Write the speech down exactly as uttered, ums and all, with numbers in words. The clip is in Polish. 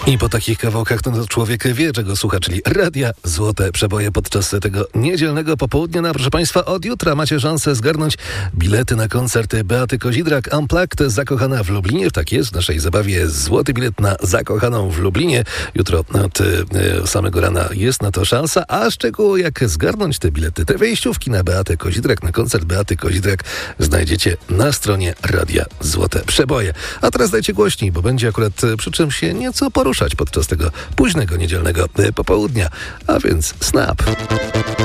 I po takich kawałkach no to człowiek wie, czego słucha, czyli Radia Złote Przeboje podczas tego niedzielnego popołudnia. No, proszę Państwa, od jutra macie szansę zgarnąć bilety na koncert Beaty Kozidrak Unplugged Zakochana w Lublinie. Tak jest, w naszej zabawie jest złoty bilet na Zakochaną w Lublinie. Jutro od y, samego rana jest na to szansa, a szczegóły jak zgarnąć te bilety, te wejściówki na Beatę Kozidrak, na koncert Beaty Kozidrak znajdziecie na stronie Radia Złote Przeboje. A teraz dajcie głośniej, bo będzie akurat przy czym się nieco poruszać podczas tego późnego niedzielnego popołudnia, a więc Snap.